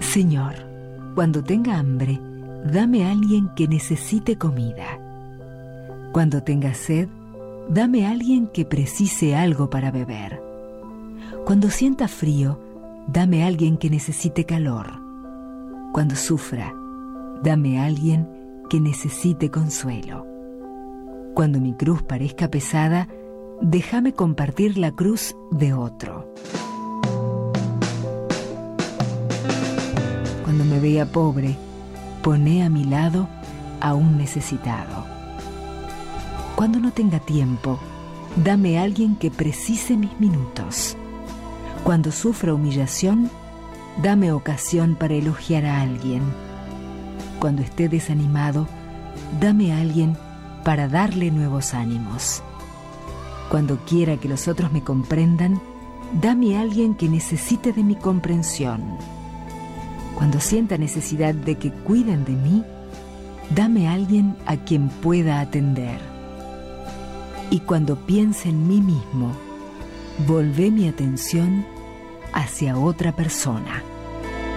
Señor, cuando tenga hambre, dame a alguien que necesite comida. Cuando tenga sed, dame a alguien que precise algo para beber. Cuando sienta frío, dame a alguien que necesite calor. Cuando sufra, dame a alguien que necesite consuelo. Cuando mi cruz parezca pesada, déjame compartir la cruz de otro. Cuando me vea pobre, poné a mi lado a un necesitado. Cuando no tenga tiempo, dame a alguien que precise mis minutos. Cuando sufra humillación, dame ocasión para elogiar a alguien. Cuando esté desanimado, dame a alguien para darle nuevos ánimos. Cuando quiera que los otros me comprendan, dame a alguien que necesite de mi comprensión. Cuando sienta necesidad de que cuiden de mí, dame a alguien a quien pueda atender. Y cuando piense en mí mismo, volvé mi atención hacia otra persona.